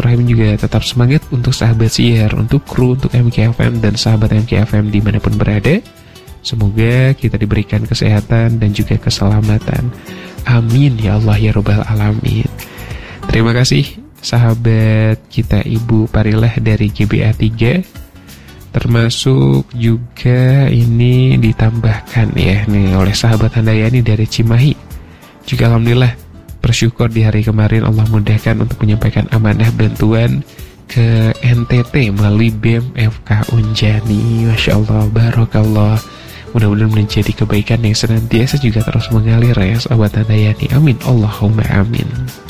silaturahim juga tetap semangat untuk sahabat siar, untuk kru, untuk MKFM dan sahabat MKFM dimanapun berada. Semoga kita diberikan kesehatan dan juga keselamatan. Amin ya Allah ya Rabbal Alamin. Terima kasih sahabat kita Ibu Parilah dari GBA 3. Termasuk juga ini ditambahkan ya nih oleh sahabat Handayani dari Cimahi. Juga alhamdulillah bersyukur di hari kemarin Allah mudahkan untuk menyampaikan amanah bantuan ke NTT melalui BEM FK Unjani. Masya Allah, barakallah. Mudah-mudahan menjadi kebaikan yang senantiasa juga terus mengalir ya sahabat Handayani. Amin, Allahumma amin.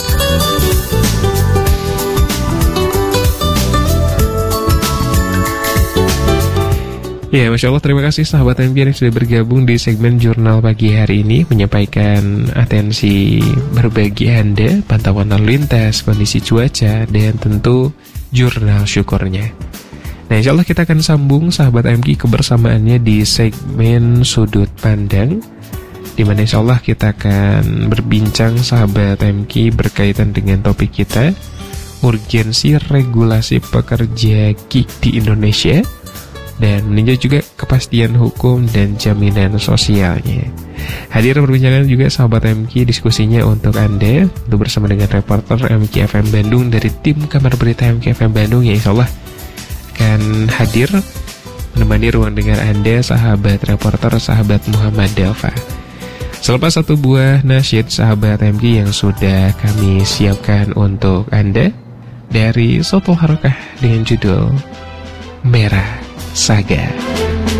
Ya, Masya Allah, terima kasih sahabat MPR yang sudah bergabung di segmen Jurnal Pagi hari ini, menyampaikan atensi berbagi Anda, pantauan lalu lintas, kondisi cuaca, dan tentu jurnal syukurnya. Nah, insya Allah kita akan sambung sahabat MK kebersamaannya di segmen Sudut Pandang, dimana insya Allah kita akan berbincang sahabat MK berkaitan dengan topik kita, urgensi regulasi pekerja gig di Indonesia, dan meninjau juga kepastian hukum dan jaminan sosialnya. Hadir perbincangan juga sahabat MK diskusinya untuk Anda, untuk bersama dengan reporter MK FM Bandung dari tim Kamar Berita MK FM Bandung, ya insya Allah akan hadir menemani ruang dengar Anda, sahabat reporter, sahabat Muhammad Delva. Selepas satu buah nasyid sahabat MK yang sudah kami siapkan untuk Anda dari Sotul Harokah dengan judul Merah Saga.